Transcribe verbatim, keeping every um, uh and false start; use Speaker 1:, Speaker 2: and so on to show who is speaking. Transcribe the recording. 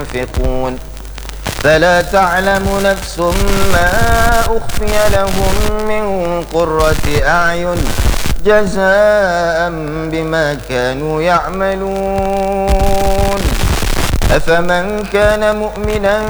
Speaker 1: ينفقون فلا تعلم نفس ما أخفي لهم من قرة أعين جزاء بما كانوا يعملون. أفمن كان مؤمنا